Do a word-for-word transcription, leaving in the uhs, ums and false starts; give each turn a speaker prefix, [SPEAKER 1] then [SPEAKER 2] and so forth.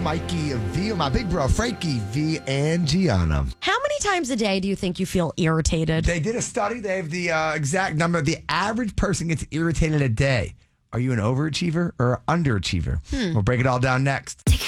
[SPEAKER 1] Mikey V, my big bro, Frankie V, and Gianna.
[SPEAKER 2] How many times a day do you think you feel irritated?
[SPEAKER 1] They did a study. They have the uh, exact number. The average person gets irritated a day. Are you an overachiever or an underachiever? Hmm. We'll break it all down next.